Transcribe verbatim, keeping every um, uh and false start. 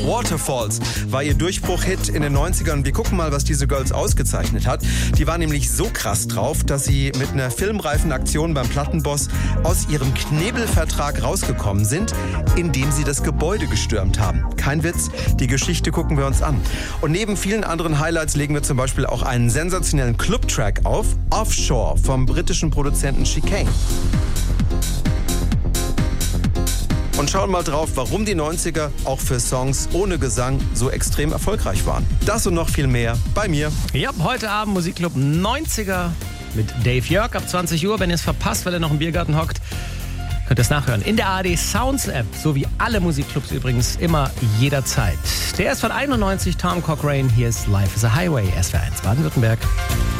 Waterfalls war ihr Durchbruch-Hit in den neunzigern. Wir gucken mal, was diese Girls ausgezeichnet hat. Die war nämlich so krass drauf, dass sie mit einer filmreifen Aktion beim Plattenboss aus ihrem Knebelvertrag rausgekommen sind, indem sie das Gebäude gestürmt haben. Kein Witz, die Geschichte gucken wir uns an. Und neben vielen anderen Highlights legen wir zum Beispiel auch einen sensationellen Club-Track auf, Offshore, vom britischen Produzenten Chicane. Und schauen mal drauf, warum die neunziger auch für Songs ohne Gesang so extrem erfolgreich waren. Das und noch viel mehr bei mir. Ja, heute Abend Musikclub neunziger mit Dave Jörg ab zwanzig Uhr. Wenn ihr es verpasst, weil ihr noch im Biergarten hockt, könnt ihr es nachhören. In der A R D Sounds App, so wie alle Musikclubs übrigens, immer jederzeit. Der ist von einundneunzig, Tom Cochrane. Hier ist Life is a Highway, S W R eins Baden-Württemberg.